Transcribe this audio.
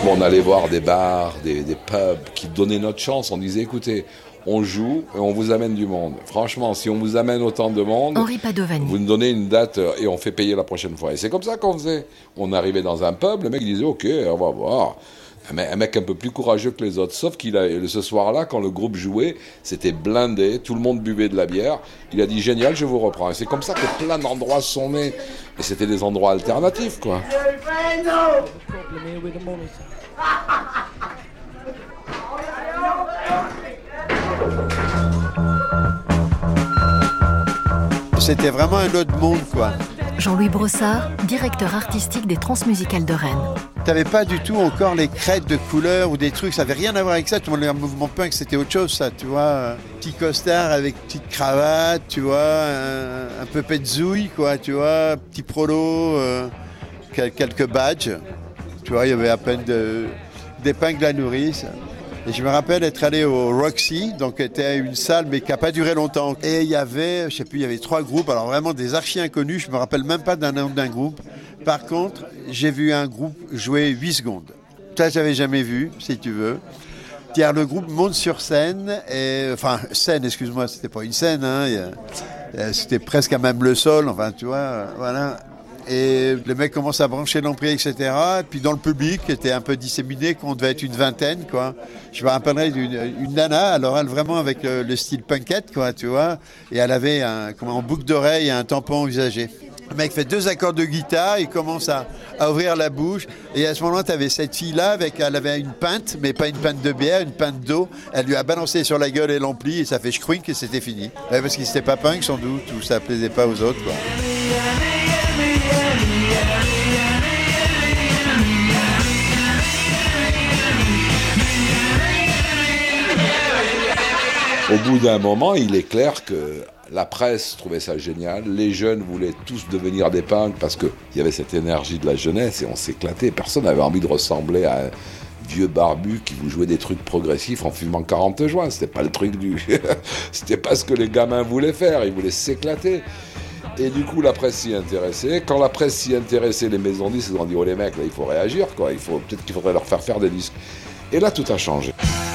coup, on allait voir des bars, des pubs qui donnaient notre chance. On disait, écoutez, on joue et on vous amène du monde. Franchement, si on vous amène autant de monde, Henri Padovani. Vous nous donnez une date et on fait payer la prochaine fois. Et c'est comme ça qu'on faisait. On arrivait dans un pub, le mec disait, ok, on va voir. Un mec un peu plus courageux que les autres. Sauf ce soir-là, quand le groupe jouait, c'était blindé, tout le monde buvait de la bière. Il a dit, génial, je vous reprends. Et c'est comme ça que plein d'endroits sont nés. Et c'était des endroits alternatifs, quoi. C'était vraiment un autre monde, quoi. Jean-Louis Brossard, directeur artistique des Transmusicales de Rennes. T'avais pas du tout encore les crêtes de couleurs ou des trucs, ça avait rien à voir avec ça. Tout le monde, le mouvement punk, c'était autre chose, ça, tu vois. Petit costard avec petite cravate, tu vois, un peu petzouille, quoi, tu vois, petit prolo, quelques badges. Tu vois, il y avait à peine d'épingles à nourrice. Et je me rappelle être allé au Roxy, donc c'était une salle mais qui n'a pas duré longtemps. Et il y avait, je sais plus, il y avait 3 groupes, alors vraiment des archi inconnus, je me rappelle même pas d'un nom d'un groupe. Par contre, j'ai vu un groupe jouer 8 secondes. Ça, j'avais jamais vu, si tu veux. Pierre, le groupe monte sur scène, excuse-moi, c'était pas une scène, hein, c'était presque à même le sol, enfin, tu vois, voilà. Et le mec commence à brancher l'ampli, etc. Et puis dans le public, qui était un peu disséminé, qu'on devait être une vingtaine, quoi. Je me rappellerai d'une nana, alors elle vraiment avec le style punkette, quoi, tu vois. Et elle avait en boucle d'oreille un tampon usagé. Le mec fait 2 accords de guitare, il commence à ouvrir la bouche. Et à ce moment-là, tu avais cette fille-là, elle avait une pinte, mais pas une pinte de bière, une pinte d'eau. Elle lui a balancé sur la gueule et l'ampli, et ça fait schkrink et c'était fini. Ouais, parce qu'il n'était pas punk, sans doute, ou ça plaisait pas aux autres, quoi. Au bout d'un moment, il est clair que la presse trouvait ça génial, les jeunes voulaient tous devenir des punks parce qu'il y avait cette énergie de la jeunesse et on s'éclatait. Personne n'avait envie de ressembler à un vieux barbu qui vous jouait des trucs progressifs en fumant 40 joints. C'était pas le truc C'était pas ce que les gamins voulaient faire, ils voulaient s'éclater. Et du coup, la presse s'y intéressait. Quand la presse s'y intéressait, les maisons de disques ont dit « Oh les mecs, là, il faut réagir, quoi. Peut-être qu'il faudrait leur faire des disques. » Et là, tout a changé.